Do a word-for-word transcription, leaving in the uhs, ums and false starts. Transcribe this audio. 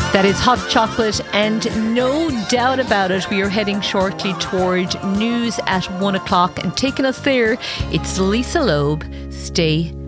That is Hot Chocolate, and no doubt about it, we are heading shortly toward news at one o'clock, and taking us there, it's Lisa Loeb. Stay